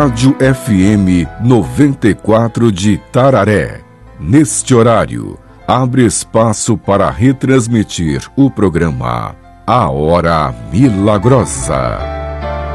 Rádio FM 94 de Tararé. Neste horário, abre espaço para retransmitir o programa A Hora Milagrosa.